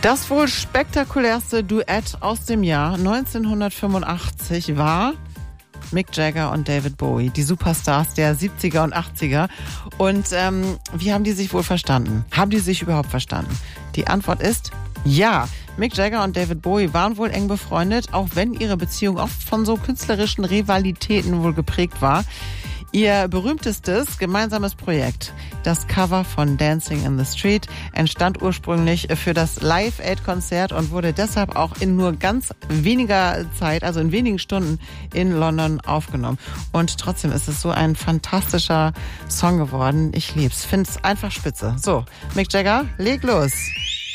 Das wohl spektakulärste Duett aus dem Jahr 1985 war Mick Jagger und David Bowie, die Superstars der 70er und 80er. Und wie haben die sich wohl verstanden? Haben die sich überhaupt verstanden? Die Antwort ist ja. Mick Jagger und David Bowie waren wohl eng befreundet, auch wenn ihre Beziehung oft von so künstlerischen Rivalitäten wohl geprägt war. Ihr berühmtestes gemeinsames Projekt, das Cover von Dancing in the Street, entstand ursprünglich für das Live-Aid-Konzert und wurde deshalb auch in nur ganz weniger Zeit, also in wenigen Stunden in London aufgenommen. Und trotzdem ist es so ein fantastischer Song geworden. Ich lieb's. Find's einfach spitze. So, Mick Jagger, leg los.